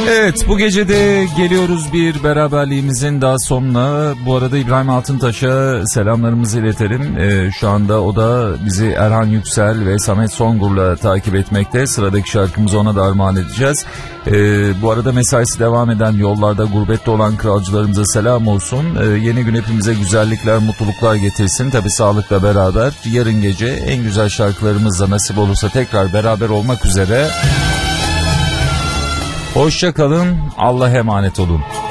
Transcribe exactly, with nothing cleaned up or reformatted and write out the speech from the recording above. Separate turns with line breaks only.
Evet, bu gece de geliyoruz bir beraberliğimizin daha sonuna. Bu arada İbrahim Altıntaş'a selamlarımızı iletelim. Ee, şu anda o da bizi Erhan Yüksel ve Samet Songur'la takip etmekte. Sıradaki şarkımızı ona da armağan edeceğiz. Ee, bu arada mesaisi devam eden, yollarda gurbette olan kralcılarımıza selam olsun. Ee, yeni gün hepimize güzellikler, mutluluklar getirsin. Tabii sağlıkla beraber. Yarın gece en güzel şarkılarımızla nasip olursa tekrar beraber olmak üzere. Hoşça kalın, Allah'a emanet olun.